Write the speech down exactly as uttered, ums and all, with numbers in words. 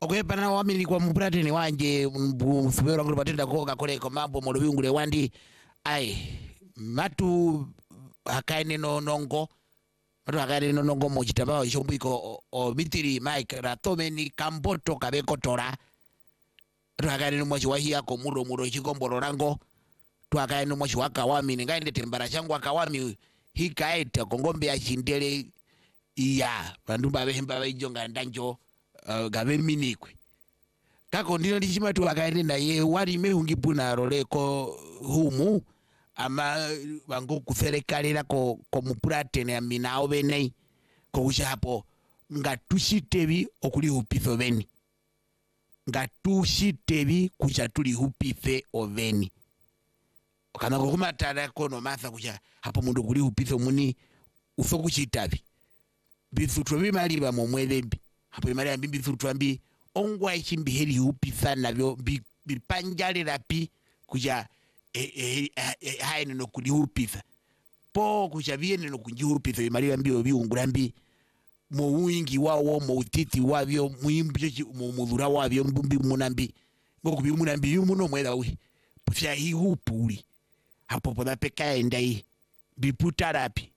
okwepana wamili kwa mprateni wanje mfumero wangu patenda koka kole kwa mambo molubingule wandi ai matu hakaine no nongo matu hakaine no nongo mochitabao ishombuiko o, o mitiri Mike ratomeni kamboto kabeko tora matu hakaine no mochi wahia ko muro muro chikombolo rango tu hakaine no mochi wakawami ngainde tembara changu wakawami hikaeta kongombe ya shindele iya bandumba behemba bajonga ndanjo Uh, gabe minikwe kako ndino ndichima tu akaende na ye wali mehungipuna roleko humu ama bango kuferekalira ko ko mupratene aminao bene ko kusha hapo ngatushitebi okuli hupitho beni ngatushitebi kusha tuli hupife oveni kana ko kumatara kono matha kusha hapo mundu kuli hupitho muni ufo kushitabi bifutro bimaliba momwelembi hapo imari mbimbi tuambi ongwa ichimbi heri upitha navyo bipanjale rapi kuja eh eh eh haine no kuli upitha po kuja viene no kunji upitha imari mbio biungurambi mo wingi wawo mo utiti wavyo muimbi mo mudhura wavyo mbumbi munambi ngoku bi munambi yumuno mwela wi pufya hi upuli hapo poda peka endai biputarapi